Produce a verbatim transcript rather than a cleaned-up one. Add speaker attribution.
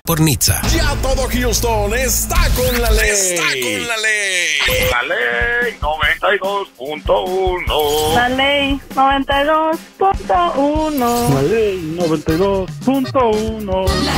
Speaker 1: por Nizza.
Speaker 2: Ya todo Houston está con la ley.
Speaker 3: Está con la ley.
Speaker 4: La ley noventa y dos punto uno.
Speaker 5: La ley noventa y dos punto uno.
Speaker 6: La ley noventa y dos punto uno.